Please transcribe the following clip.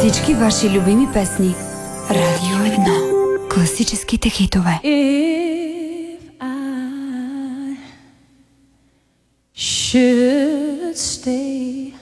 Всички ваши любими песни. Радио 1. Класическите хитове. If I should stay,